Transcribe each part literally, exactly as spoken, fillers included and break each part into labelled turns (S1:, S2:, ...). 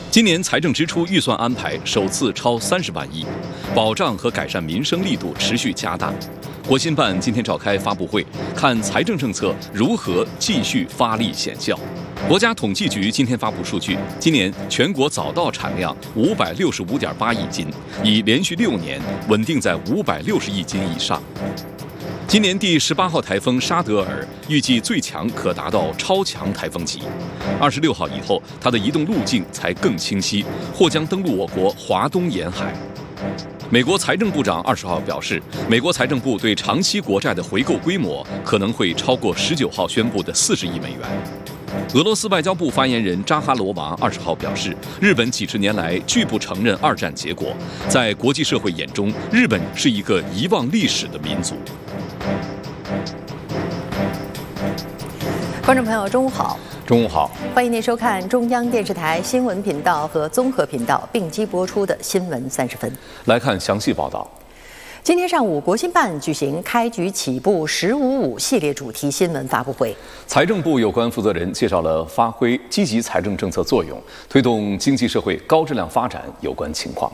S1: 今年财政支出预算安排首次超三十万亿，保障和改善民生力度持续加大。国新办今天召开发布会，看财政政策如何继续发力显效。国家统计局今天发布数据，今年全国早稻产量五百六十五点八亿斤，已连续六年稳定在五百六十亿斤以上。今年第十八号台风沙德尔预计最强可达到超强台风级，二十六号以后，它的移动路径才更清晰，或将登陆我国华东沿海。美国财政部长二十号表示，美国财政部对长期国债的回购规模可能会超过十九号宣布的四十亿美元。俄罗斯外交部发言人扎哈罗娃二十号表示，日本几十年来拒不承认二战结果，在国际社会眼中，日本是一个遗忘历史的民族。
S2: 观众朋友，中午好。
S3: 中午好，
S2: 欢迎您收看中央电视台新闻频道和综合频道并机播出的《新闻三十分》。
S1: 来看详细报道。
S2: 今天上午，国新办举行开局起步“十五五”系列主题新闻发布会。
S1: 财政部有关负责人介绍了发挥积极财政政策作用、推动经济社会高质量发展有关情况。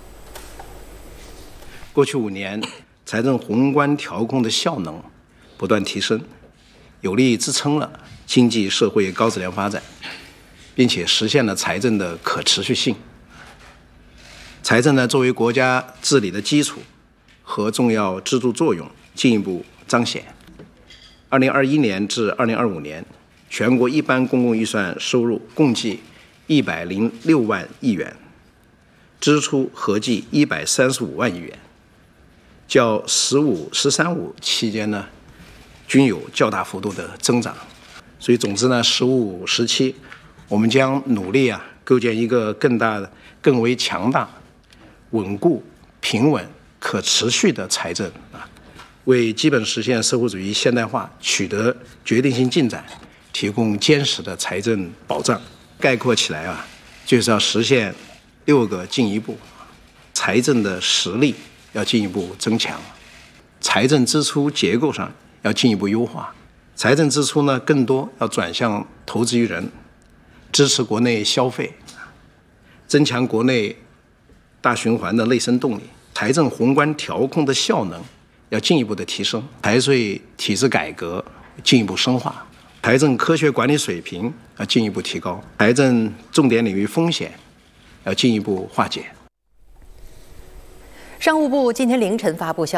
S4: 过去五年，财政宏观调控的效能不断提升，有力支撑了经济社会高质量发展，并且实现了财政的可持续性。财政呢，作为国家治理的基础和重要支柱作用进一步彰显。二零二一年至二零二五年，全国一般公共预算收入共计一百零六万亿元，支出合计一百三十五万亿元，较“十五”“十三五”期间呢，均有较大幅度的增长。所以总之呢，十五、十七，我们将努力啊，构建一个更大的、更为强大、稳固、平稳、可持续的财政啊，为基本实现社会主义现代化取得决定性进展提供坚实的财政保障。概括起来啊，就是要实现六个进一步：财政的实力要进一步增强，财政支出结构上要进一步优化。财政支出呢，更多要转向投资于人，支持国内消费，增强国内大循环的内生动力。财政宏观调控的效能要进一步的提升，财税体制改革进一步深化，财政科学管理水平要进一步提高，财政重点领域风险要进一步化解。
S2: 商务部今天凌晨发布消息。